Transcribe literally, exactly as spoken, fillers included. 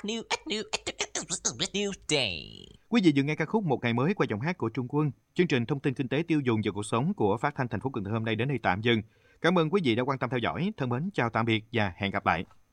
new, new, new day. Quý vị vừa nghe ca khúc Một Ngày Mới qua giọng hát của Trung Quân. Chương trình thông tin kinh tế tiêu dùng và cuộc sống của Phát thanh thành phố Cần Thơ hôm nay đến đây tạm dừng. Cảm ơn quý vị đã quan tâm theo dõi. Thân mến chào tạm biệt và hẹn gặp lại.